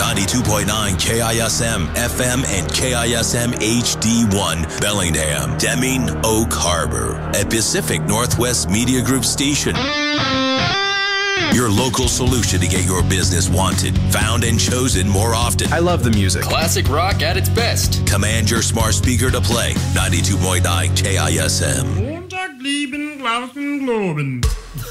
92.9 KISM FM and KISM HD1 Bellingham, Deming, Oak Harbor, a Pacific Northwest Media Group station. Your local solution to get your business wanted, found, and chosen more often. I love the music. Classic rock at its best. Command your smart speaker to play 92.9 KISM. Montag, lieben, glauben, globen.